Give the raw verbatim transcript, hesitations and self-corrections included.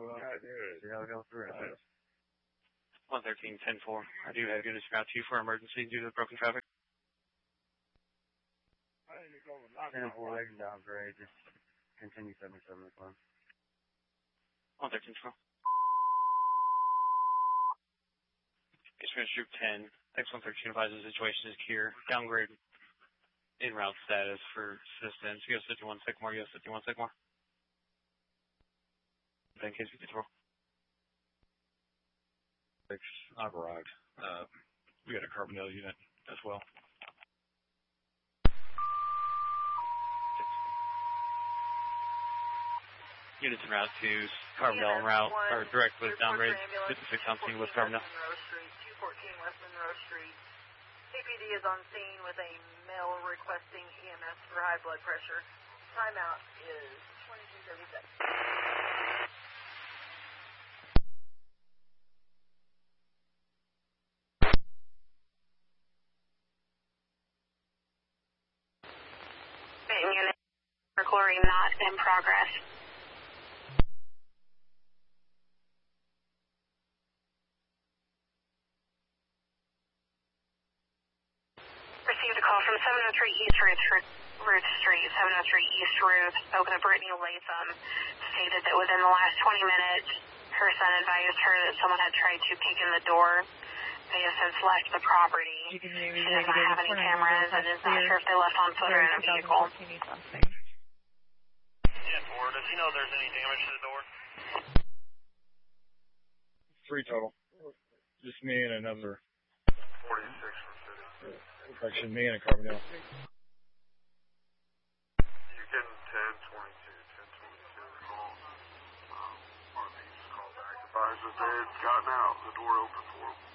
See how it goes through. one thirteen, ten four. I do have units route two for emergency due to the broken traffic. ten four, they can downgrade. Just continue seventy-seven as well. one thirteen, twelve. Experience Group ten. X one thirteen advises the situation is clear. Downgrade in route status for assistance. U S fifty-one Sycamore, U S fifty-one Sycamore. In case we control. I've arrived. Uh, we got a Carbondale unit as well. Units in route two, Carbondale en route, or direct with downgrade, fifty-six on scene with Carbondale. two fourteen West Monroe Street. C P D is on scene with a male requesting E M S for high blood pressure. Timeout is twenty-two thirty-six. Unit recording not in progress. Received a call from seven oh three East Ruth, Ruth Street, seven oh three East Ruth, spoken to Brittany Latham, stated that within the last twenty minutes, her son advised her that someone had tried to kick in the door. They have since left the property. She does not have any cameras and is not sure if they left on foot or in a vehicle. ten four, does he know there's any damage to the door? Three total. Just me and another. forty-six for city. Section, me and a Carbondale. You getting ten twenty-two, ten twenty-two call. Um, R P just called back. Advised that they had gotten out, the door open for them.